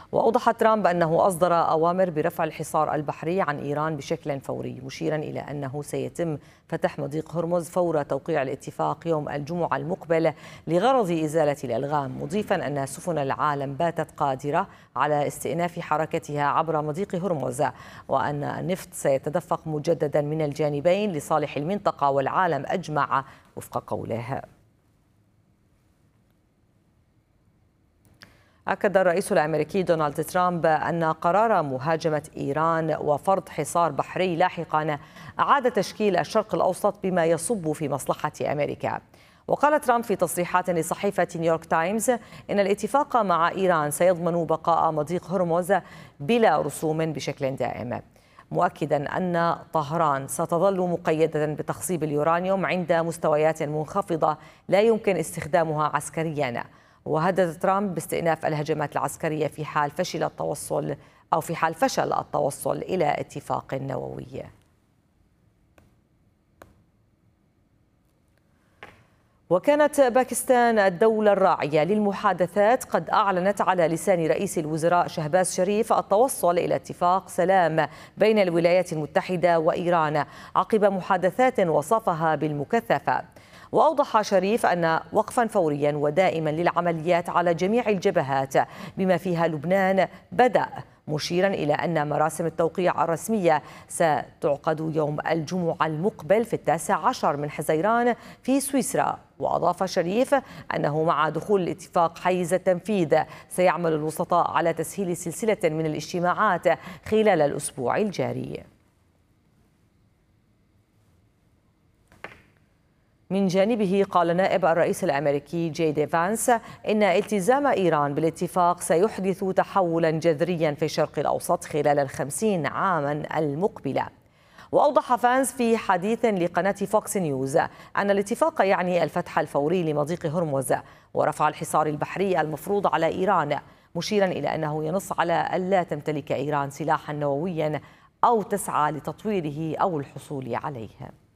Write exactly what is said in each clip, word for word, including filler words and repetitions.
وأوضح ترامب أنه أصدر أوامر برفع الحصار البحري عن إيران بشكل فوري، مشيرا إلى أنه سيتم فتح مضيق هرمز فور توقيع الاتفاق يوم الجمعة المقبل لغرض إزالة الألغام، مضيفا أن سفن العالم باتت قادرة على استئناف حركتها عبر مضيق هرمز، وأن النفط سيتدفق مجددا من الجانبين لصالح المنطقة والعالم أجمع وفق قوله. أكد الرئيس الأمريكي دونالد ترامب أن قرار مهاجمة إيران وفرض حصار بحري لاحقا أعاد تشكيل الشرق الأوسط بما يصب في مصلحة أمريكا. وقال ترامب في تصريحات لصحيفة نيويورك تايمز إن الاتفاق مع إيران سيضمن بقاء مضيق هرمز بلا رسوم بشكل دائم، مؤكدا أن طهران ستظل مقيدة بتخصيب اليورانيوم عند مستويات منخفضة لا يمكن استخدامها عسكريا. وهدد ترامب باستئناف الهجمات العسكرية في حال فشل التوصل أو في حال فشل التوصل إلى اتفاق نووي. وكانت باكستان الدولة الراعية للمحادثات قد أعلنت على لسان رئيس الوزراء شهباز شريف التوصل إلى اتفاق سلام بين الولايات المتحدة وإيران عقب محادثات وصفها بالمكثفة. وأوضح شريف أن وقفا فوريا ودائما للعمليات على جميع الجبهات بما فيها لبنان بدأ، مشيرا إلى أن مراسم التوقيع الرسمية ستعقد يوم الجمعة المقبل في التاسع عشر من حزيران في سويسرا. وأضاف شريف أنه مع دخول الاتفاق حيز التنفيذ سيعمل الوسطاء على تسهيل سلسلة من الاجتماعات خلال الأسبوع الجاري. من جانبه قال نائب الرئيس الأمريكي جي دي فانس إن التزام إيران بالاتفاق سيحدث تحولا جذريا في الشرق الأوسط خلال الخمسين عاما المقبلة. وأوضح فانس في حديث لقناة فوكس نيوز أن الاتفاق يعني الفتح الفوري لمضيق هرمز ورفع الحصار البحري المفروض على إيران، مشيرا إلى أنه ينص على ألا تمتلك إيران سلاحا نوويا أو تسعى لتطويره أو الحصول عليه.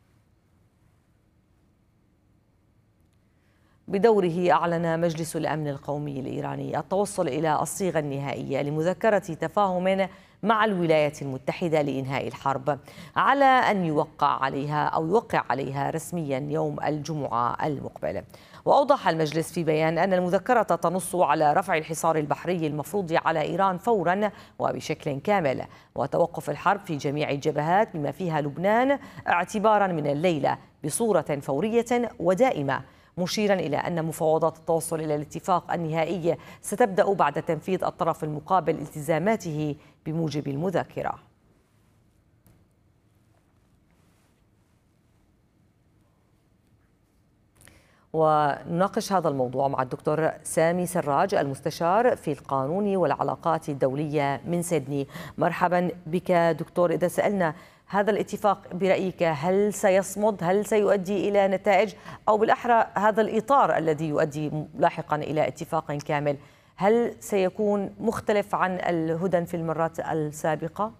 بدوره أعلن مجلس الأمن القومي الإيراني التوصل إلى الصيغة النهائية لمذكرة تفاهم مع الولايات المتحدة لإنهاء الحرب على أن يوقع عليها أو يوقع عليها رسميا يوم الجمعة المقبل. وأوضح المجلس في بيان أن المذكرة تنص على رفع الحصار البحري المفروض على إيران فورا وبشكل كامل وتوقف الحرب في جميع الجبهات بما فيها لبنان اعتبارا من الليلة بصورة فورية ودائمة، مشيرا إلى أن مفاوضات التوصل إلى الاتفاق النهائي ستبدأ بعد تنفيذ الطرف المقابل التزاماته بموجب المذكرة. ونناقش هذا الموضوع مع الدكتور سامي سراج المستشار في القانون والعلاقات الدولية من سيدني. مرحبا بك دكتور. إذا سألنا هذا الاتفاق برأيك هل سيصمد؟ هل سيؤدي إلى نتائج؟ أو بالأحرى هذا الإطار الذي يؤدي لاحقا إلى اتفاق كامل هل سيكون مختلف عن الهدن في المرات السابقة؟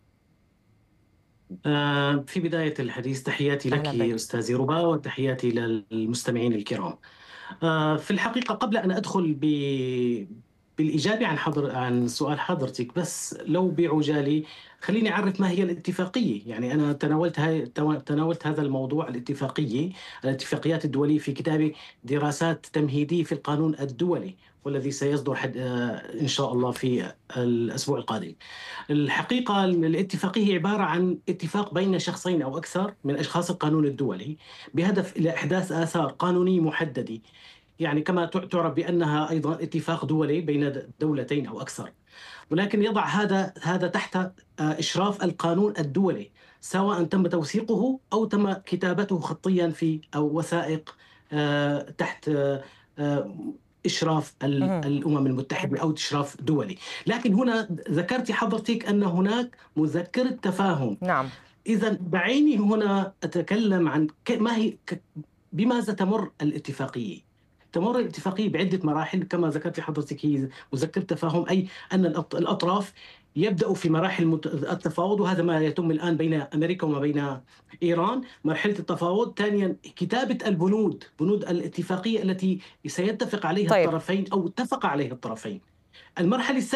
في بداية الحديث تحياتي لك أستاذي ربا وتحياتي للمستمعين الكرام. في الحقيقة قبل أن أدخل ب بالإجابة عن حضر عن سؤال حضرتك، بس لو بعجالي خليني أعرف ما هي الاتفاقية. يعني أنا تناولت هاي تناولت هذا الموضوع الاتفاقية الاتفاقيات الدولية في كتابي دراسات تمهيدية في القانون الدولي، والذي سيصدر حد إن شاء الله في الأسبوع القادم. الحقيقة الاتفاقية عبارة عن اتفاق بين شخصين أو أكثر من أشخاص القانون الدولي بهدف إلى إحداث آثار قانونية محددة، يعني كما تعرف بأنها أيضا اتفاق دولي بين دولتين أو أكثر، ولكن يضع هذا هذا تحت إشراف القانون الدولي، سواء تم توثيقه أو تم كتابته خطيا في أو وثائق تحت إشراف الأمم المتحدة أو إشراف دولي. لكن هنا ذكرت حضرتك أن هناك مذكرة تفاهم. نعم. إذا دعيني هنا أتكلم عن ما هي بماذا تمر الاتفاقية. تمر الاتفاقية بعدة مراحل كما ذكرت حضرتك، هي مذكرة تفاهم، أي أن الأطراف يبدأ في مراحل التفاوض، وهذا ما يتم الآن بين أمريكا وما بين إيران، مرحلة التفاوض. ثانيا كتابة البنود بنود الاتفاقية التي سيتفق عليها طيب. الطرفين أو اتفق عليها الطرفين. المرحلة